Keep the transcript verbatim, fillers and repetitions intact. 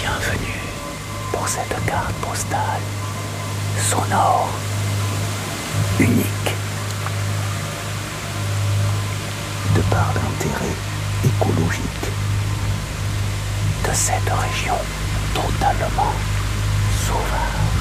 bienvenue pour cette carte postale sonore, unique. De par l'intérêt écologique de cette région totalement sauvage.